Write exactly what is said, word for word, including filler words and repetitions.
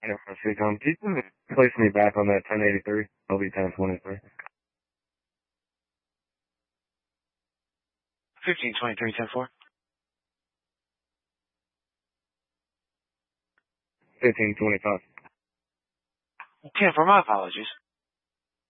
I don't see Tom. Can you place me back on that ten eighty-three? I'll be ten twenty-three. fifteen twenty-three, ten four. fifteen twenty-five. ten four, my apologies.